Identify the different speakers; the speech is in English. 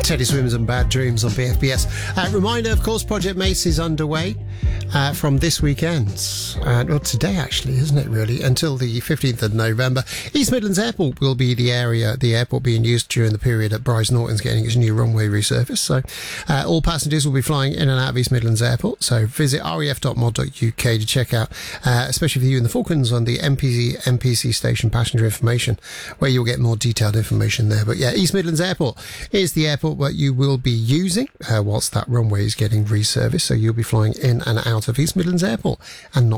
Speaker 1: Teddy Swims and Bad Dreams on BFBS. Reminder, of course, Project Mace is underway from this weekend. Well, today, actually, isn't it, really? Until the 15th of November. East Midlands Airport will be the airport being used during the period that Bryce Norton's getting its new runway resurfaced. So all passengers will be flying in and out of East Midlands Airport. So visit ref.mod.uk to check out, especially for you in the Falklands, on the MPC station passenger information, where you'll get more detailed information there. But yeah, East Midlands Airport is the airport what you will be using whilst that runway is getting resurfaced. So you'll be flying in and out of East Midlands Airport and not